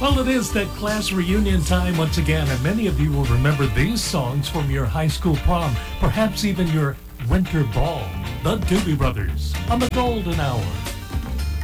Well, it is that class reunion time once again, and many of you will remember these songs from your high school prom, perhaps even your winter ball. The Doobie Brothers on the Golden Hour.